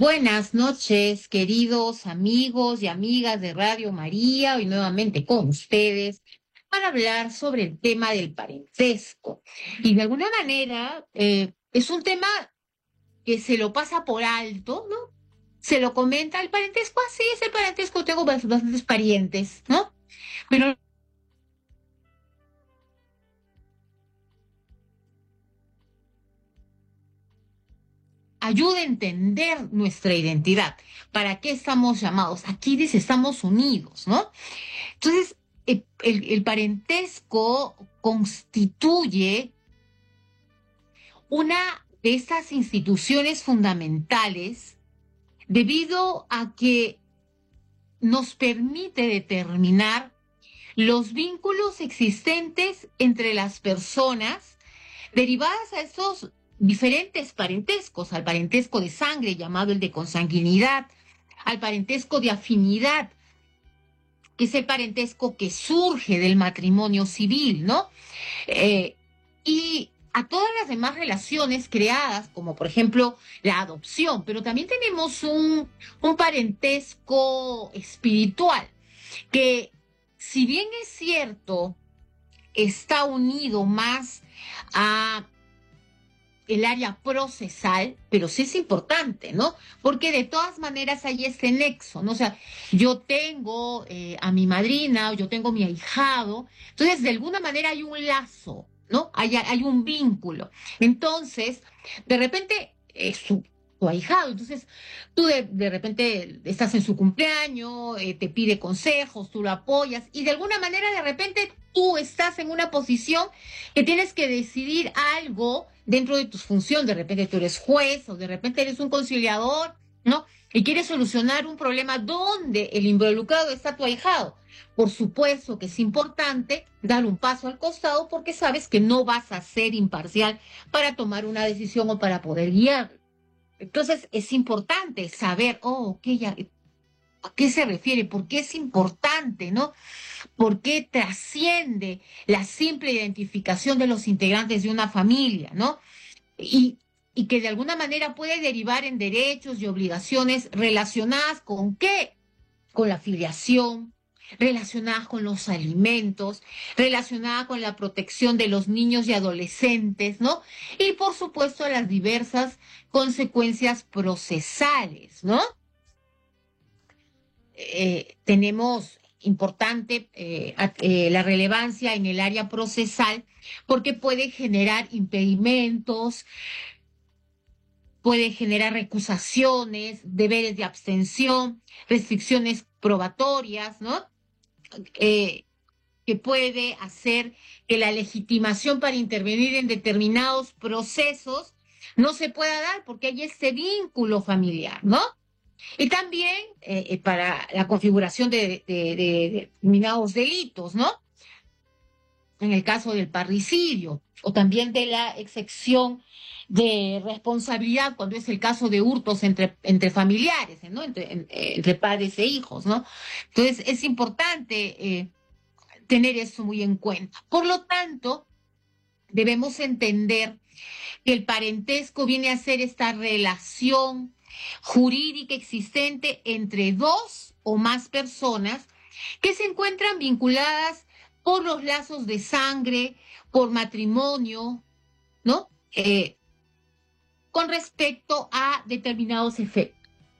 Buenas noches, queridos amigos y amigas de Radio María, hoy nuevamente con ustedes para hablar sobre el tema del parentesco. Y de alguna manera es un tema que se lo pasa por alto, ¿no? Se lo comenta el parentesco, así es el parentesco, tengo bastantes parientes, ¿no? Pero ayuda a entender nuestra identidad. ¿Para qué estamos llamados? Aquí dice, estamos unidos, ¿no? Entonces, el parentesco constituye una de estas instituciones fundamentales debido a que nos permite determinar los vínculos existentes entre las personas derivadas a esos diferentes parentescos, al parentesco de sangre llamado el de consanguinidad, al parentesco de afinidad, que es el parentesco que surge del matrimonio civil, ¿no? Eh, y a todas las demás relaciones creadas, como por ejemplo la adopción, pero también tenemos un parentesco espiritual, que si bien es cierto, está unido más a el área procesal, pero sí es importante, ¿no? Porque de todas maneras hay este nexo, ¿no? O sea, yo tengo a mi madrina o yo tengo a mi ahijado, entonces de alguna manera hay un lazo, ¿no? Hay un vínculo. Entonces, de repente, tu ahijado, entonces tú de repente estás en su cumpleaños, te pide consejos, tú lo apoyas y de alguna manera de repente tú estás en una posición que tienes que decidir algo dentro de tus funciones. De repente tú eres juez o de repente eres un conciliador, ¿no? Y quieres solucionar un problema donde el involucrado está tu ahijado. Por supuesto que es importante dar un paso al costado porque sabes que no vas a ser imparcial para tomar una decisión o para poder guiar. Entonces es importante saber, oh, ok, ya, ¿a qué se refiere? ¿Por qué es importante, no? ¿Por qué trasciende la simple identificación de los integrantes de una familia, ¿no? Y, y que de alguna manera puede derivar en derechos y obligaciones relacionadas con qué? Con la filiación, relacionadas con los alimentos, relacionadas con la protección de los niños y adolescentes, ¿no? Y por supuesto las diversas consecuencias procesales, ¿no? Tenemos importante la relevancia en el área procesal porque puede generar impedimentos, puede generar recusaciones, deberes de abstención, restricciones probatorias, ¿no? Eh, que puede hacer que la legitimación para intervenir en determinados procesos no se pueda dar porque hay este vínculo familiar, ¿no? Y también para la configuración de determinados delitos, ¿no? En el caso del parricidio, o también de la excepción de responsabilidad cuando es el caso de hurtos entre familiares, ¿no? Entre padres e hijos, ¿no? Entonces es importante tener eso muy en cuenta. Por lo tanto, debemos entender que el parentesco viene a ser esta relación jurídica existente entre dos o más personas que se encuentran vinculadas por los lazos de sangre, por matrimonio, ¿no? Con respecto a determinados efectos.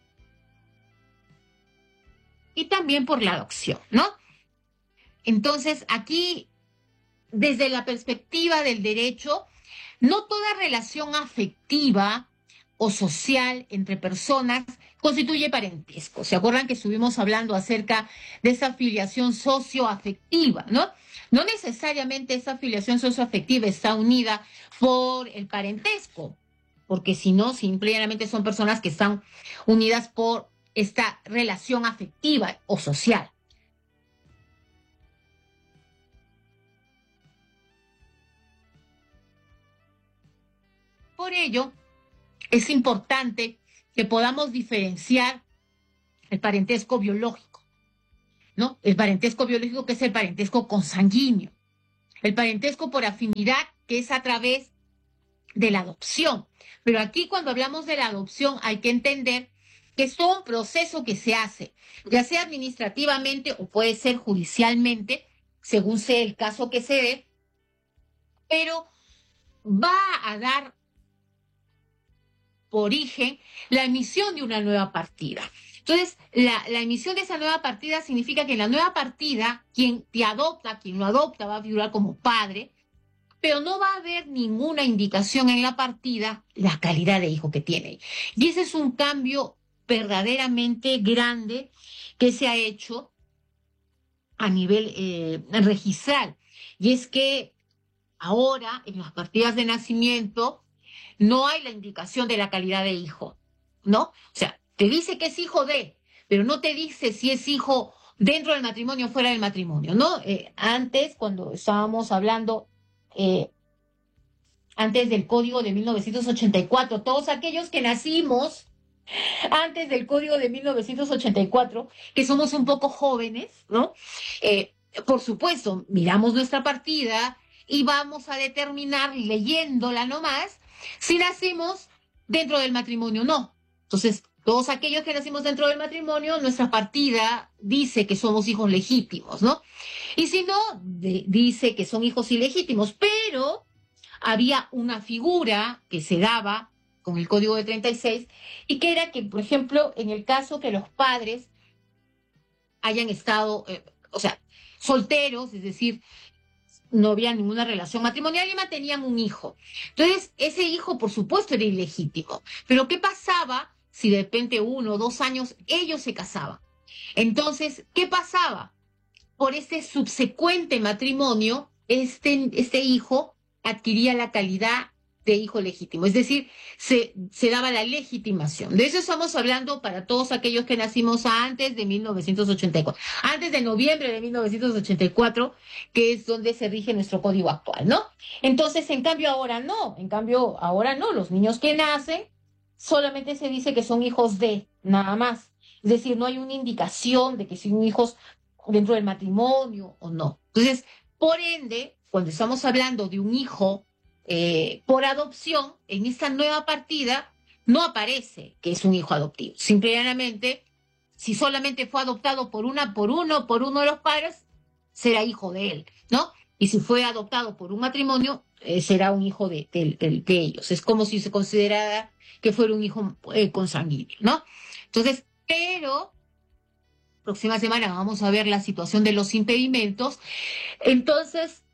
Y también por la adopción, ¿no? Entonces, aquí, desde la perspectiva del derecho, no toda relación afectiva o social entre personas constituye parentesco. ¿Se acuerdan que estuvimos hablando acerca de esa afiliación socioafectiva, ¿no? No necesariamente esa afiliación socioafectiva está unida por el parentesco, porque si no, simplemente son personas que están unidas por esta relación afectiva o social. Por ello, es importante que podamos diferenciar el parentesco biológico, ¿no? El parentesco biológico que es el parentesco consanguíneo, el parentesco por afinidad que es a través de la adopción. Pero aquí cuando hablamos de la adopción hay que entender que es todo un proceso que se hace, ya sea administrativamente o puede ser judicialmente, según sea el caso que se dé, pero va a dar origen la emisión de una nueva partida. Entonces, la emisión de esa nueva partida significa que en la nueva partida, quien te adopta, quien lo adopta, va a figurar como padre, pero no va a haber ninguna indicación en la partida la calidad de hijo que tiene. Y ese es un cambio verdaderamente grande que se ha hecho a nivel registral. Y es que ahora en las partidas de nacimiento no hay la indicación de la calidad de hijo, ¿no? O sea, te dice que es hijo de, pero no te dice si es hijo dentro del matrimonio o fuera del matrimonio, ¿no? Antes, cuando estábamos hablando, eh, antes del Código de 1984, todos aquellos que nacimos antes del Código de 1984, que somos un poco jóvenes, ¿no? Por supuesto, miramos nuestra partida y vamos a determinar, leyéndola nomás, si nacimos dentro del matrimonio o no. Entonces, todos aquellos que nacimos dentro del matrimonio, nuestra partida dice que somos hijos legítimos, ¿no? Y si no, dice que son hijos ilegítimos, pero había una figura que se daba con el Código de 36 y que era que, por ejemplo, en el caso que los padres hayan estado, o sea, solteros, es decir, no había ninguna relación matrimonial y mantenían un hijo. Entonces, ese hijo, por supuesto, era ilegítimo. Pero ¿qué pasaba si de repente 1 o 2 años ellos se casaban? Entonces, ¿qué pasaba? Por este subsecuente matrimonio, este hijo adquiría la calidad de hijo legítimo, es decir, se daba la legitimación. De eso estamos hablando para todos aquellos que nacimos antes de 1984, antes de noviembre de 1984, que es donde se rige nuestro código actual, ¿no? Entonces, en cambio, ahora no, los niños que nacen solamente se dice que son hijos de, nada más. Es decir, no hay una indicación de que son hijos dentro del matrimonio o no. Entonces, por ende, cuando estamos hablando de un hijo por adopción, en esta nueva partida no aparece que es un hijo adoptivo. Simplemente, si solamente fue adoptado por uno de los padres, será hijo de él, ¿no? Y si fue adoptado por un matrimonio, será un hijo de ellos. Es como si se considerara que fuera un hijo consanguíneo, ¿no? Entonces, pero próxima semana vamos a ver la situación de los impedimentos. Entonces,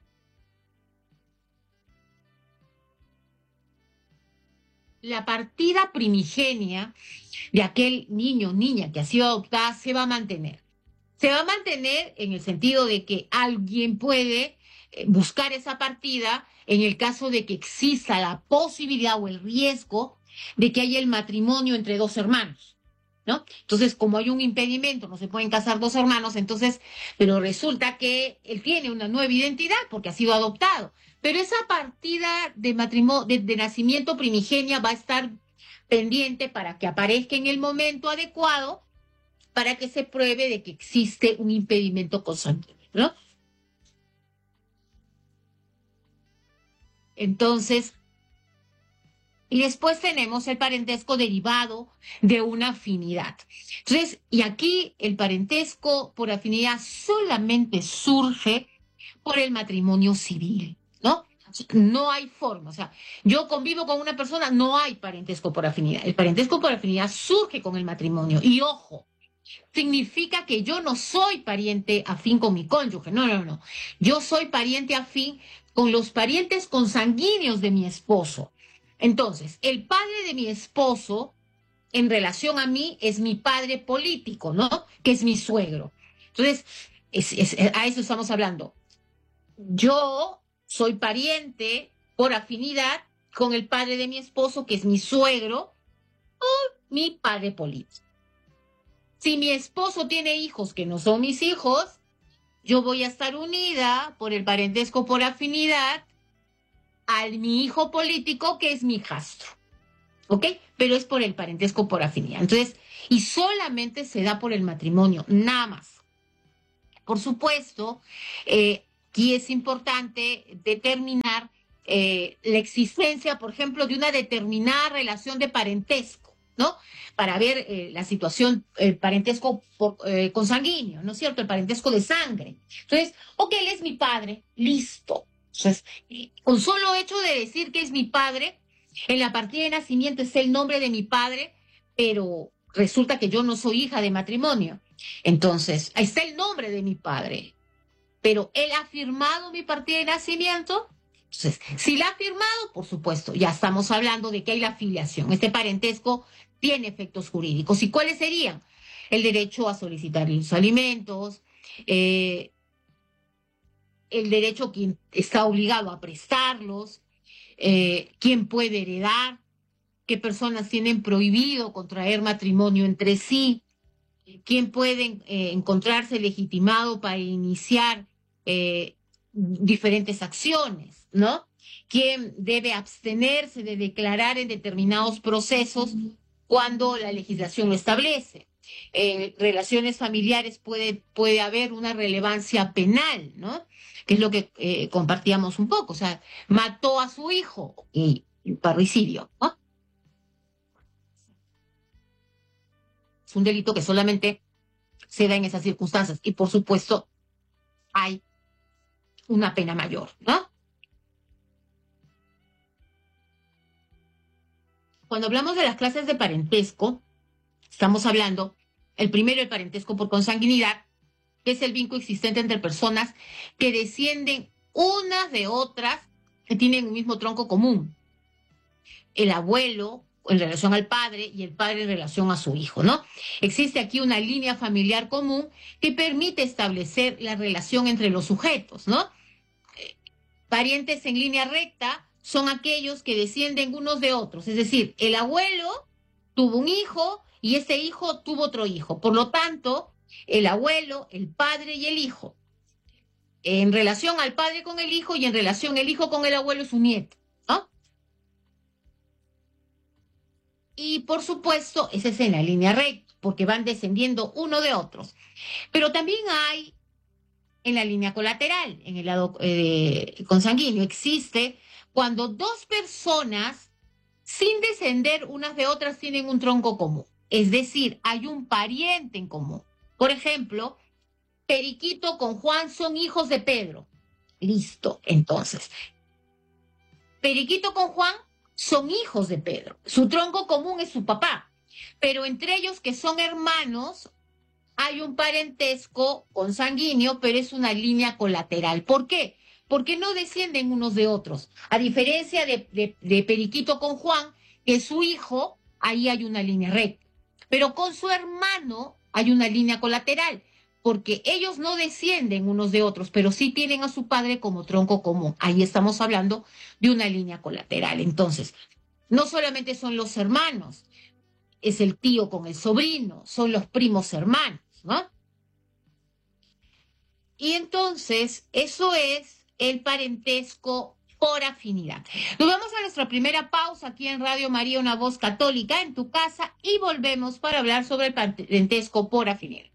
la partida primigenia de aquel niño o niña que ha sido adoptada se va a mantener. Se va a mantener en el sentido de que alguien puede buscar esa partida en el caso de que exista la posibilidad o el riesgo de que haya el matrimonio entre dos hermanos, ¿no? Entonces, como hay un impedimento, no se pueden casar dos hermanos, entonces, pero resulta que él tiene una nueva identidad porque ha sido adoptado. Pero esa partida de matrimonio, de nacimiento primigenia va a estar pendiente para que aparezca en el momento adecuado para que se pruebe de que existe un impedimento consanguíneo, ¿no? Entonces, y después tenemos el parentesco derivado de una afinidad. Entonces, y aquí el parentesco por afinidad solamente surge por el matrimonio civil, ¿no? No hay forma, o sea, yo convivo con una persona, no hay parentesco por afinidad. El parentesco por afinidad surge con el matrimonio. Y ojo, significa que yo no soy pariente afín con mi cónyuge, no, no, no. Yo soy pariente afín con los parientes consanguíneos de mi esposo. Entonces, el padre de mi esposo, en relación a mí, es mi padre político, ¿no? Que es mi suegro. Entonces, a eso estamos hablando. Yo soy pariente por afinidad con el padre de mi esposo, que es mi suegro, mi padre político. Si mi esposo tiene hijos que no son mis hijos, yo voy a estar unida por el parentesco por afinidad a mi hijo político, que es mi hijastro. ¿Ok? Pero es por el parentesco por afinidad. Entonces, y solamente se da por el matrimonio, nada más. Por supuesto, aquí es importante determinar la existencia, por ejemplo, de una determinada relación de parentesco. ¿no? Para ver la situación, el parentesco consanguíneo, ¿no es cierto? El parentesco de sangre. Entonces, ok, él es mi padre, listo. Entonces, con solo hecho de decir que es mi padre, en la partida de nacimiento está el nombre de mi padre, pero resulta que yo no soy hija de matrimonio. Entonces, ahí está el nombre de mi padre, pero él ha firmado mi partida de nacimiento. Entonces, si la ha firmado, por supuesto, ya estamos hablando de que hay la filiación. Este parentesco tiene efectos jurídicos. ¿Y cuáles serían? El derecho a solicitar los alimentos, eh, el derecho quien está obligado a prestarlos, quién puede heredar, qué personas tienen prohibido contraer matrimonio entre sí, quién puede encontrarse legitimado para iniciar diferentes acciones, ¿no? ¿Quién debe abstenerse de declarar en determinados procesos cuando la legislación lo establece? Relaciones familiares puede haber una relevancia penal, ¿no? Que es lo que compartíamos un poco, o sea, mató a su hijo y parricidio, ¿no? Es un delito que solamente se da en esas circunstancias y por supuesto hay una pena mayor, ¿no? Cuando hablamos de las clases de parentesco, estamos hablando, el primero, el parentesco por consanguinidad, que es el vínculo existente entre personas que descienden unas de otras que tienen un mismo tronco común. El abuelo en relación al padre y el padre en relación a su hijo, ¿no? Existe aquí una línea familiar común que permite establecer la relación entre los sujetos, ¿no? Parientes en línea recta son aquellos que descienden unos de otros, es decir, el abuelo tuvo un hijo y ese hijo tuvo otro hijo. Por lo tanto, el abuelo, el padre y el hijo, en relación al padre con el hijo y en relación el hijo con el abuelo es un nieto, ¿no? Y por supuesto, ese es en la línea recta, porque van descendiendo uno de otros. Pero también hay en la línea colateral, en el lado consanguíneo, existe cuando dos personas, sin descender unas de otras, tienen un tronco común. Es decir, hay un pariente en común. Por ejemplo, Periquito con Juan son hijos de Pedro. Listo, entonces. Periquito con Juan son hijos de Pedro. Su tronco común es su papá. Pero entre ellos, que son hermanos, hay un parentesco consanguíneo, pero es una línea colateral. ¿Por qué? Porque no descienden unos de otros. A diferencia de Periquito con Juan, que es su hijo, ahí hay una línea recta. Pero con su hermano hay una línea colateral, porque ellos no descienden unos de otros, pero sí tienen a su padre como tronco común. Ahí estamos hablando de una línea colateral. Entonces, no solamente son los hermanos, es el tío con el sobrino, son los primos hermanos, ¿no? Y entonces, eso es el parentesco por afinidad. Nos vamos a nuestra primera pausa aquí en Radio María, una voz católica en tu casa, y volvemos para hablar sobre el parentesco por afinidad.